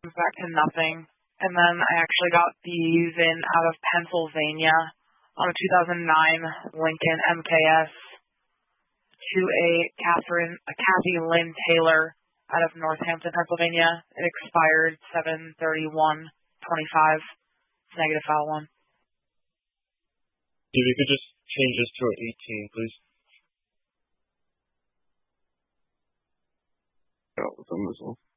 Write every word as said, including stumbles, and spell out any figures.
back to nothing. And then I actually got these in out of Pennsylvania on a two thousand nine Lincoln M K S to a Catherine, a Kathy Lynn Taylor out of Northampton, Pennsylvania. It expired seven thirty-one twenty-five. It's negative file one. If you could just change this to an eighteen, please. Oh, it's on this one.